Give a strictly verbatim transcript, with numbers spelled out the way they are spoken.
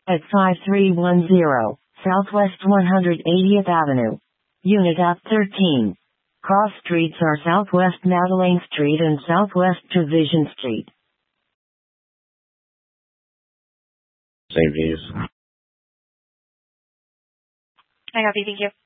at five three one zero, Southwest one hundred eightieth Avenue. Unit F thirteen. Cross streets are Southwest Madeleine Street and Southwest Division Street. Same views. I copy, thank you.